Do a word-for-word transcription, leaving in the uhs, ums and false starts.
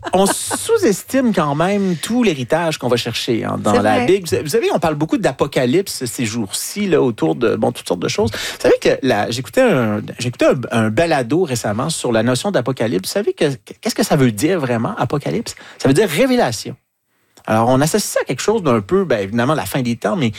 on sous-estime quand même tout l'héritage qu'on va chercher hein, dans C'est la vrai. Bible. Vous savez, on parle beaucoup d'apocalypse ces jours-ci, là, autour de bon, toutes sortes de choses. Vous savez que la, j'écoutais, un, j'écoutais un, un balado récemment sur la notion d'apocalypse. Vous savez que, qu'est-ce que ça veut dire vraiment, apocalypse? Ça veut dire révélation. Alors, on associe ça à quelque chose d'un peu, bien évidemment, la fin des temps, mais